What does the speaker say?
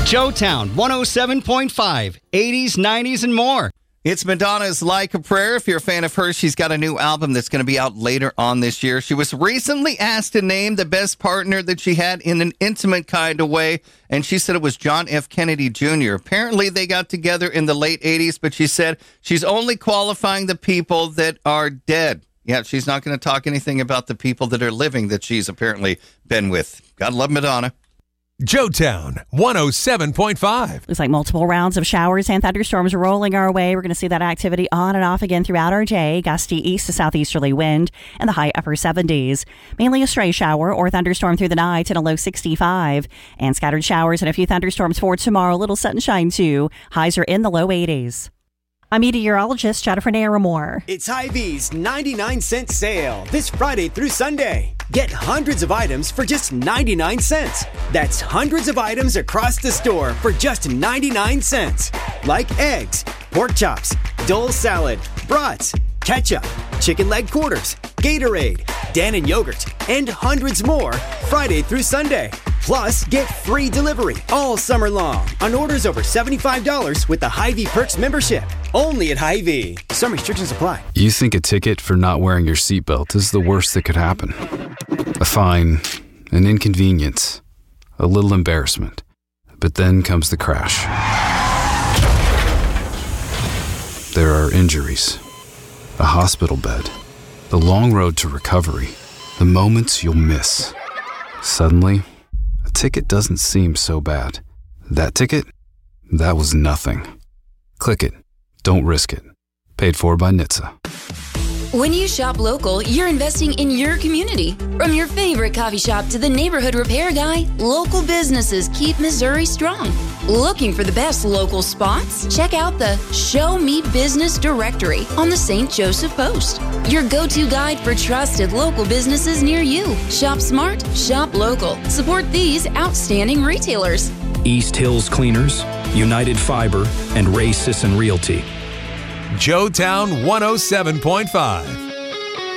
Joetown 107.5, 80s, 90s, and more. It's Madonna's Like a Prayer. If you're a fan of hers, she's got a new album that's going to be out later on this year. She was recently asked to name the best partner that she had in an intimate kind of way, and she said it was John F. Kennedy Jr. Apparently, they got together in the late 80s, but she said she's only qualifying the people that are dead. Yeah, she's not going to talk anything about the people that are living that she's apparently been with. Gotta love Madonna. Joetown 107.5. Looks like multiple rounds of showers and thunderstorms rolling our way. We're going to see that activity on and off again throughout our day. Gusty east to southeasterly wind and the high upper 70s. Mainly a stray shower or thunderstorm through the night and a low 65. And scattered showers and a few thunderstorms for tomorrow. A little sunshine too. Highs are in the low 80s. I'm meteorologist Jennifer Naramore. It's Hy-Vee's 99-cent sale this Friday through Sunday. Get hundreds of items for just 99 cents. That's hundreds of items across the store for just 99 cents. Like eggs, pork chops, Dole salad, brats, ketchup, chicken leg quarters, Gatorade, Dannon yogurt, and hundreds more Friday through Sunday. Plus, get free delivery all summer long on orders over $75 with the Hy-Vee Perks membership. Only at Hy-Vee. Some restrictions apply. You think a ticket for not wearing your seatbelt is the worst that could happen. A fine, an inconvenience, a little embarrassment. But then comes the crash. There are injuries, a hospital bed, the long road to recovery, the moments you'll miss. Suddenly, a ticket doesn't seem so bad. That ticket? That was nothing. Click it. Don't risk it. Paid for by NHTSA. When you shop local, you're investing in your community. From your favorite coffee shop to the neighborhood repair guy, local businesses keep Missouri strong. Looking for the best local spots? Check out the Show Me Business directory on the St. Joseph Post. Your go-to guide for trusted local businesses near you. Shop smart, shop local. Support these outstanding retailers. East Hills Cleaners, United Fiber, and Ray Sisson Realty. Joetown 107.5.